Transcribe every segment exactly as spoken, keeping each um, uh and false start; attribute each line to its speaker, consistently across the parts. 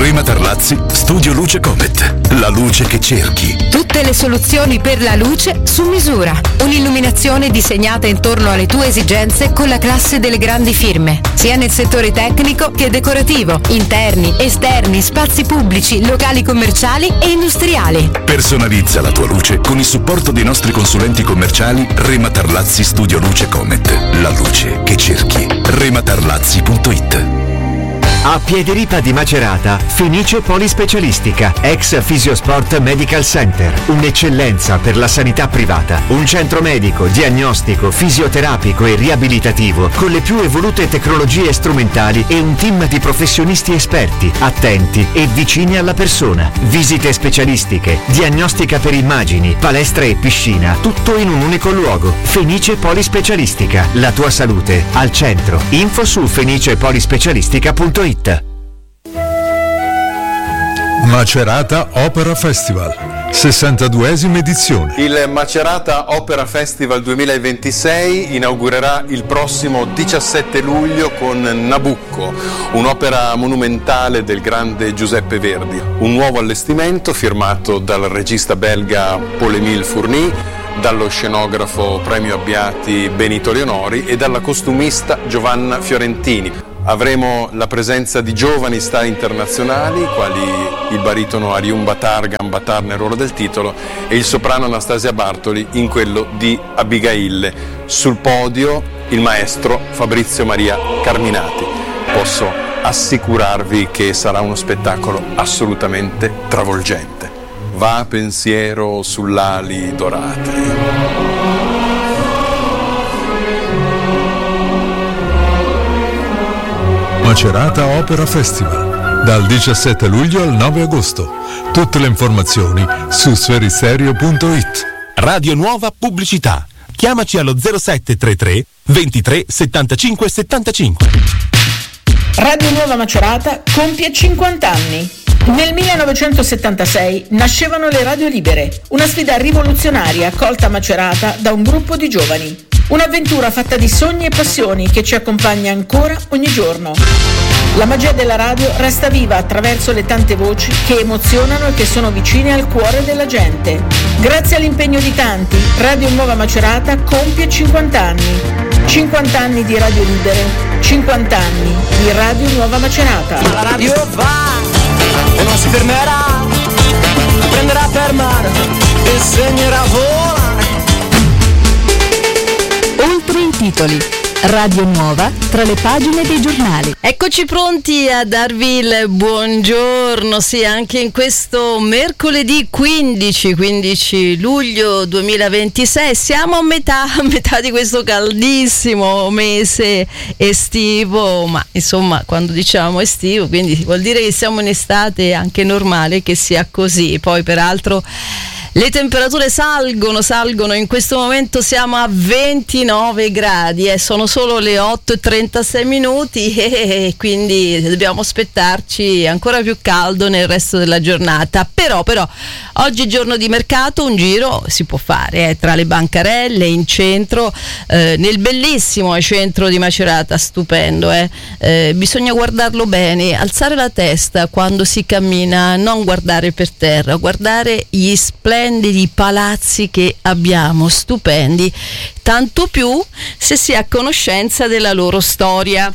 Speaker 1: Rema Tarlazzi, Studio Luce Comet. La luce che cerchi.
Speaker 2: Tutte le soluzioni per la luce su misura. Un'illuminazione disegnata intorno alle tue esigenze con la classe delle grandi firme, sia nel settore tecnico che decorativo, interni, esterni, spazi pubblici, locali commerciali e industriali.
Speaker 1: Personalizza la tua luce con il supporto dei nostri consulenti commerciali Rema Tarlazzi Studio Luce Comet. La luce che cerchi. rema tarlazzi punto it.
Speaker 3: A Piederipa di Macerata, Fenice Polispecialistica, ex Fisiosport Medical Center, un'eccellenza per la sanità privata, un centro medico, diagnostico, fisioterapico e riabilitativo con le più evolute tecnologie strumentali e un team di professionisti esperti, attenti e vicini alla persona. Visite specialistiche, diagnostica per immagini, palestra e piscina, tutto in un unico luogo. Fenice Polispecialistica, la tua salute al centro. Info su fenice polispecialistica punto it.
Speaker 4: Macerata Opera Festival, sessantaduesima edizione.
Speaker 5: Il Macerata Opera Festival duemilaventisei inaugurerà il prossimo diciassette luglio con Nabucco, un'opera monumentale del grande Giuseppe Verdi. Un nuovo allestimento firmato dal regista belga Paul-Émile Fourny, dallo scenografo premio Abbiati Benito Leonori e dalla costumista Giovanna Fiorentini. Avremo la presenza di giovani star internazionali, quali il baritono Ariun Batar, Gambatar nel ruolo del titolo, e il soprano Anastasia Bartoli in quello di Abigail. Sul podio il maestro Fabrizio Maria Carminati. Posso assicurarvi che sarà uno spettacolo assolutamente travolgente. Va pensiero sull'ali dorate.
Speaker 4: Macerata Opera Festival, dal diciassette luglio al nove agosto. Tutte le informazioni su sferisterio punto it.
Speaker 6: Radio Nuova Pubblicità. Chiamaci allo zero sette tre tre ventitré settantacinque settantacinque.
Speaker 7: Radio Nuova Macerata compie cinquanta anni. Nel millenovecentosettantasei nascevano le radio libere, una sfida rivoluzionaria accolta a Macerata da un gruppo di giovani. Un'avventura fatta di sogni e passioni che ci accompagna ancora ogni giorno. La magia della radio resta viva attraverso le tante voci che emozionano e che sono vicine al cuore della gente. Grazie all'impegno di tanti, Radio Nuova Macerata compie cinquanta anni. cinquanta anni di radio libere, cinquanta anni di Radio Nuova Macerata.
Speaker 8: La radio va e non si fermerà, prenderà per mano e segnerà volare.
Speaker 9: Oltre i titoli, Radio Nuova tra le pagine dei giornali.
Speaker 10: Eccoci pronti a darvi il buongiorno, sì, anche in questo mercoledì quindici luglio duemilaventisei. Siamo a metà, a metà di questo caldissimo mese estivo, ma insomma quando diciamo estivo, quindi vuol dire che siamo in estate, è anche normale che sia così. Poi peraltro le temperature salgono, salgono, in questo momento siamo a ventinove gradi e eh, sono solo le otto e trentasei minuti e quindi dobbiamo aspettarci ancora più caldo nel resto della giornata. Però, però, oggi è giorno di mercato, un giro si può fare eh, tra le bancarelle, in centro, eh, nel bellissimo centro di Macerata, stupendo, eh. Eh, bisogna guardarlo bene, alzare la testa quando si cammina, non guardare per terra, guardare gli splendidi di palazzi che abbiamo, stupendi, tanto più se si è a conoscenza della loro storia.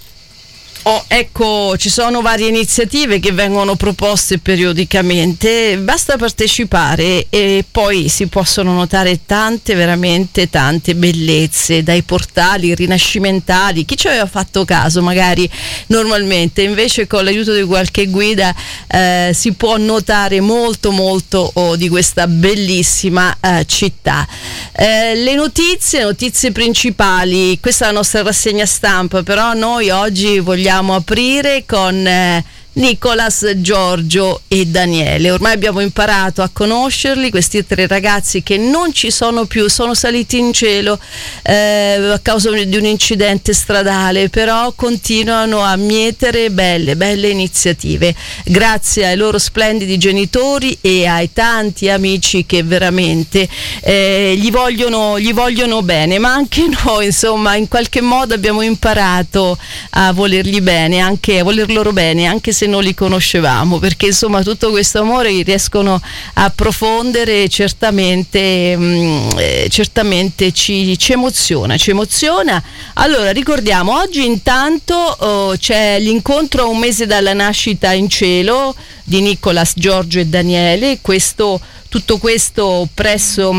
Speaker 10: Oh, ecco, ci sono varie iniziative che vengono proposte periodicamente, basta partecipare e poi si possono notare tante, veramente tante bellezze, dai portali rinascimentali. Chi ci aveva fatto caso magari normalmente, invece con l'aiuto di qualche guida eh, si può notare molto molto oh, di questa bellissima eh, città. Eh, le notizie, notizie principali, questa è la nostra rassegna stampa, però noi oggi vogliamo aprire con eh, Nicolas, Giorgio e Daniele. Ormai abbiamo imparato a conoscerli, questi tre ragazzi che non ci sono più, sono saliti in cielo eh, a causa di un incidente stradale, però continuano a mietere belle, belle iniziative, grazie ai loro splendidi genitori e ai tanti amici che veramente eh, gli vogliono, gli vogliono bene, ma anche noi, insomma, in qualche modo abbiamo imparato a volergli bene, anche a voler loro bene, anche se non li conoscevamo, perché insomma tutto questo amore riescono a profondere, certamente mh, eh, certamente ci, ci emoziona, ci emoziona. Allora ricordiamo, oggi intanto oh, c'è l'incontro a un mese dalla nascita in cielo di Nicolas, Giorgio e Daniele, questo, tutto questo presso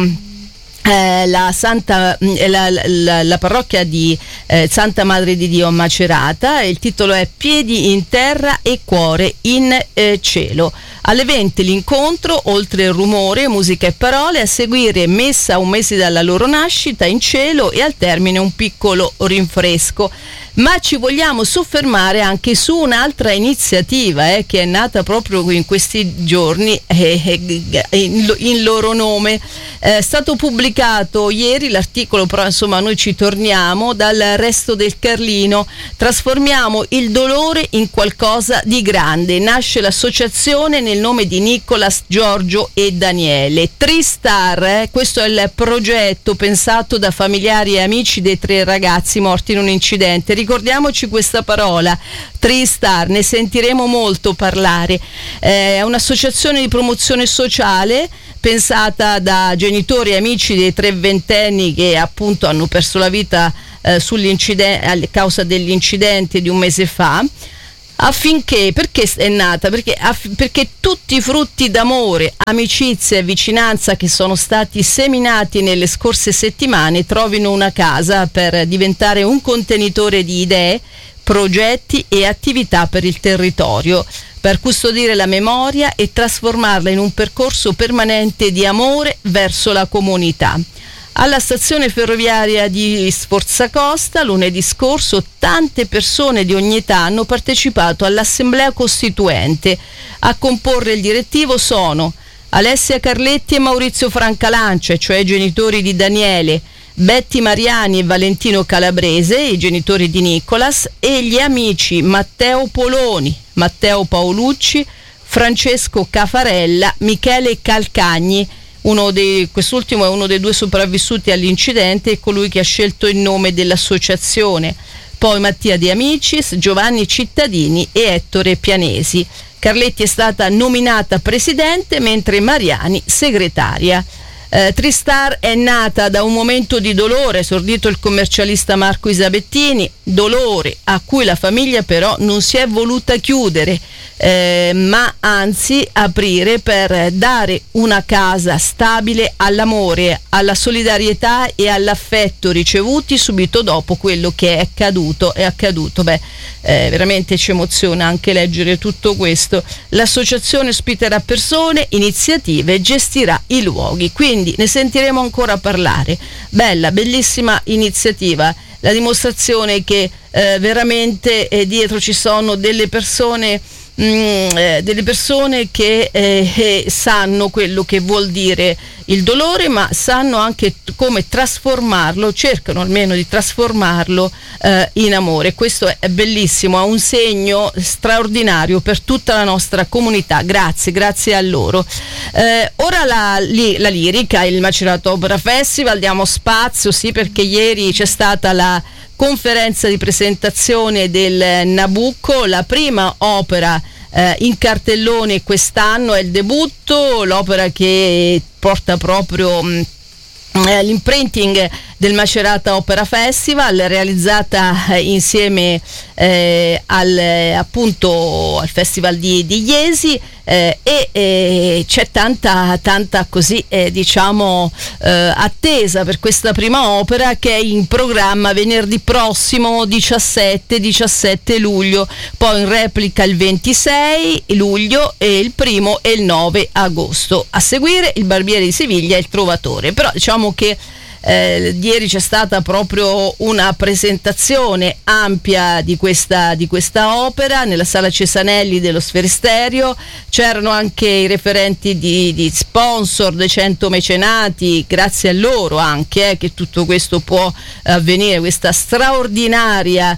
Speaker 10: Eh, la, Santa, la, la, la parrocchia di eh, Santa Madre di Dio a Macerata. Il titolo è Piedi in terra e cuore in eh, cielo. Alle venti l'incontro, oltre il rumore, musica e parole, a seguire messa un mese dalla loro nascita in cielo e al termine un piccolo rinfresco. Ma ci vogliamo soffermare anche su un'altra iniziativa eh, che è nata proprio in questi giorni eh, eh, in, in loro nome. È stato pubblicato ieri l'articolo, però insomma noi ci torniamo, dal Resto del Carlino. Trasformiamo il dolore in qualcosa di grande. Nasce l'associazione nel nome di Nicolas, Giorgio e Daniele. Tristar, eh, questo è il progetto pensato da familiari e amici dei tre ragazzi morti in un incidente. Ricordiamoci questa parola, Tristar, ne sentiremo molto parlare. Eh, è un'associazione di promozione sociale pensata da genitori e amici dei tre ventenni che appunto hanno perso la vita eh, sull'incidente, a causa dell'incidente di un mese fa. Affinché, perché è nata? Perché, aff, perché tutti i frutti d'amore, amicizia e vicinanza che sono stati seminati nelle scorse settimane trovino una casa per diventare un contenitore di idee, progetti e attività per il territorio, per custodire la memoria e trasformarla in un percorso permanente di amore verso la comunità. Alla stazione ferroviaria di Sforzacosta lunedì scorso tante persone di ogni età hanno partecipato all'assemblea costituente. A comporre il direttivo sono Alessia Carletti e Maurizio Francalancia, cioè i genitori di Daniele, Betty Mariani e Valentino Calabrese, i genitori di Nicolas, e gli amici Matteo Poloni, Matteo Paolucci, Francesco Cafarella, Michele Calcagni. Uno dei, quest'ultimo è uno dei due sopravvissuti all'incidente e colui che ha scelto il nome dell'associazione. Poi Mattia De Amicis, Giovanni Cittadini e Ettore Pianesi. Carletti è stata nominata presidente, mentre Mariani segretaria. Eh, Tristar è nata da un momento di dolore, esordito il commercialista Marco Isabettini, dolore a cui la famiglia però non si è voluta chiudere, eh, ma anzi aprire per dare una casa stabile all'amore, alla solidarietà e all'affetto ricevuti subito dopo quello che è accaduto. È accaduto, beh, eh, veramente ci emoziona anche leggere tutto questo. L'associazione ospiterà persone, iniziative e gestirà i luoghi, quindi ne sentiremo ancora parlare. Bella, bellissima iniziativa, la dimostrazione che eh, veramente eh, dietro ci sono delle persone mh, eh, delle persone che eh, eh, sanno quello che vuol dire il dolore, ma sanno anche t- come trasformarlo, cercano almeno di trasformarlo eh, in amore. Questo è, è bellissimo, è un segno straordinario per tutta la nostra comunità. Grazie, grazie a loro. Eh, ora la, li, la lirica, il Macerato Opera Festival, diamo spazio, sì, perché ieri c'è stata la conferenza di presentazione del Nabucco, la prima opera eh, in cartellone quest'anno, è il debutto, l'opera che porta proprio mh, eh, l'imprinting del Macerata Opera Festival, realizzata eh, insieme eh, al, eh, appunto al Festival di, di Iesi, eh, e eh, c'è tanta, tanta così eh, diciamo eh, attesa per questa prima opera, che è in programma venerdì prossimo diciassette luglio, poi in replica il ventisei luglio e il primo e il nove agosto. A seguire il Barbiere di Siviglia e il Trovatore. Però diciamo che Eh, ieri c'è stata proprio una presentazione ampia di questa, di questa opera nella sala Cesanelli dello Sferisterio. C'erano anche i referenti di, di sponsor, dei cento mecenati, grazie a loro anche eh, che tutto questo può avvenire, questa straordinaria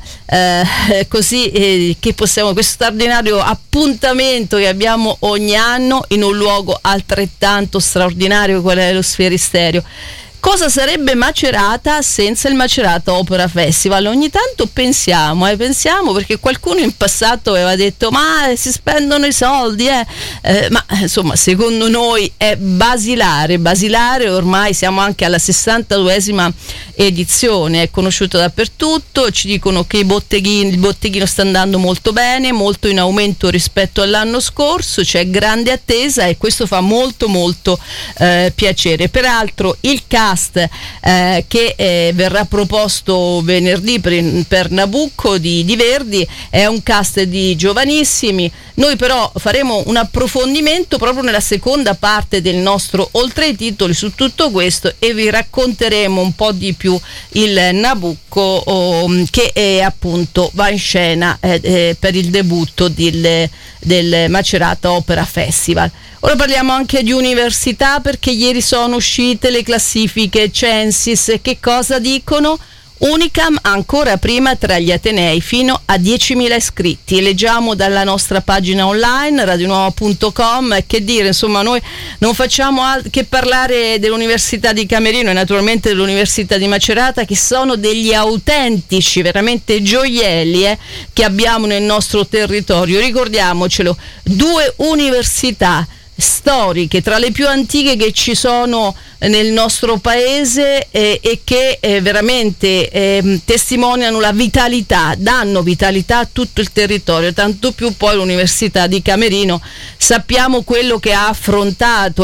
Speaker 10: eh, così eh, che possiamo, questo straordinario appuntamento che abbiamo ogni anno in un luogo altrettanto straordinario qual è lo Sferisterio. Cosa sarebbe Macerata senza il Macerata Opera Festival? Ogni tanto pensiamo, eh, pensiamo perché qualcuno in passato aveva detto ma si spendono i soldi, eh. Eh, ma insomma secondo noi è basilare, basilare, ormai siamo anche alla sessantaduesima edizione, è conosciuto dappertutto, ci dicono che i botteghini, il botteghino sta andando molto bene, molto in aumento rispetto all'anno scorso, c'è grande attesa e questo fa molto molto eh, piacere. Peraltro il cast eh, che eh, verrà proposto venerdì per, per Nabucco di, di Verdi è un cast di giovanissimi. Noi però faremo un approfondimento proprio nella seconda parte del nostro Oltre i titoli su tutto questo e vi racconteremo un po' di più il Nabucco oh, che è, appunto va in scena eh, eh, per il debutto del, del Macerata Opera Festival. Ora parliamo anche di università perché ieri sono uscite le classifiche Censis. Che cosa dicono? Unicam ancora prima tra gli atenei fino a diecimila iscritti. Leggiamo dalla nostra pagina online radionuova punto com. Che dire, insomma, noi non facciamo altro che parlare dell'Università di Camerino e naturalmente dell'Università di Macerata, che sono degli autentici veramente gioielli eh, che abbiamo nel nostro territorio. Ricordiamocelo, due università storiche, tra le più antiche che ci sono nel nostro paese eh, e che eh, veramente eh, testimoniano la vitalità, danno vitalità a tutto il territorio, tanto più poi l'Università di Camerino sappiamo quello che ha affrontato